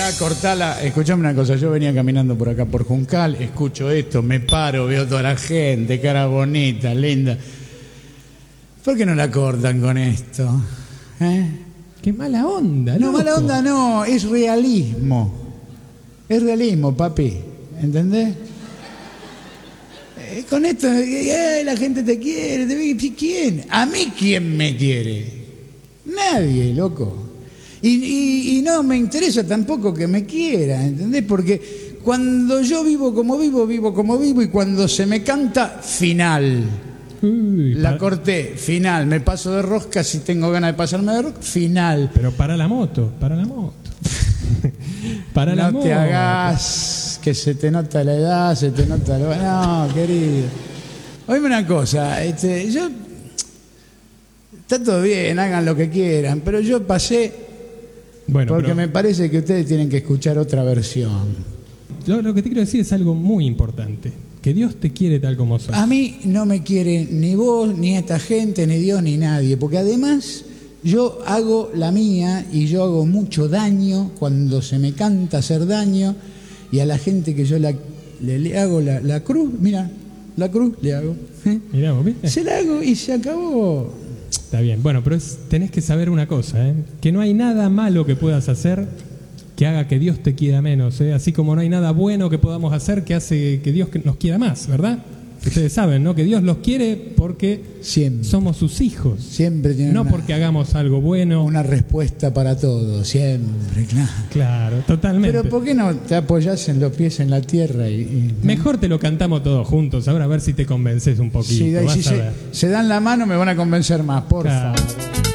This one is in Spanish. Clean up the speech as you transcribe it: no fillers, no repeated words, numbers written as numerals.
acá, cortala. Escuchame una cosa, yo venía caminando por acá por Juncal, escucho esto, me paro, veo toda la gente, cara bonita, linda. ¿Por qué no la cortan con esto? Qué mala onda, No, loco. mala onda no, es realismo. Es realismo, papi. ¿Entendés? Con esto, la gente te quiere, ¿quién? ¿A mí quién me quiere? Nadie, loco. Y no me interesa tampoco que me quiera, ¿entendés? Porque cuando yo vivo como vivo, y cuando se me canta, final. La corté, final. Me paso de rosca si tengo ganas de pasarme de rosca, final. Pero para la moto. Para la moto. No te hagas que se te nota la edad, se te nota No, querido. Oíme una cosa, yo... Está todo bien, hagan lo que quieran, pero yo pasé porque me parece que ustedes tienen que escuchar otra versión. Yo lo que te quiero decir es algo muy importante. Que Dios te quiere tal como sos. A mí no me quiere ni vos, ni esta gente, ni Dios, ni nadie, porque además yo hago la mía y yo hago mucho daño cuando se me canta hacer daño, y a la gente que yo le hago la cruz, mira, la cruz le hago. Mirá, ¿vos viste? Se la hago y se acabó. Está bien, bueno, pero tenés que saber una cosa, que no hay nada malo que puedas hacer que haga que Dios te quiera menos, así como no hay nada bueno que podamos hacer que hace que Dios nos quiera más, ¿verdad? Ustedes saben, ¿no? Que Dios los quiere porque siempre somos sus hijos. Siempre tiene no porque hagamos algo bueno. Una respuesta para todo, siempre, claro. Claro, totalmente. Pero ¿por qué no te apoyás en los pies en la tierra? Mejor te lo cantamos todos juntos, ahora a ver si te convences un poquito. Sí, si se dan la mano me van a convencer más, por favor.